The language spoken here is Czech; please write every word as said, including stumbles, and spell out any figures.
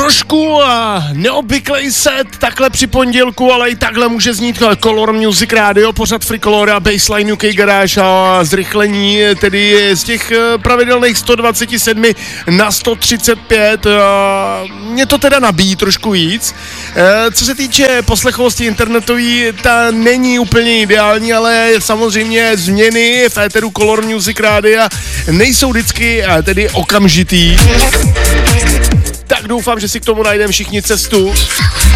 Trošku a neobvyklý set, takhle při pondělku, ale i takhle může znít Color Music Radio, pořad Free Color a Baseline U K Garage a zrychlení tedy z těch pravidelných sto dvacet sedm na sto třicet pět. Mě to teda nabíjí trošku víc. Co se týče poslechovosti internetový, ta není úplně ideální, ale samozřejmě změny v éteru Color Music Radio nejsou vždycky tedy okamžitý. Tak doufám, že si k tomu najdeme všichni cestu.